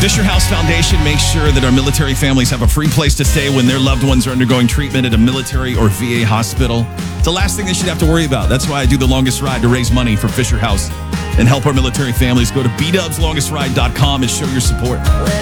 Fisher House Foundation makes sure that our military families have a free place to stay when their loved ones are undergoing treatment at a military or VA hospital. It's the last thing they should have to worry about. That's why I do the longest ride to raise money for Fisher House and help our military families. Go to bdubslongestride.com and show your support.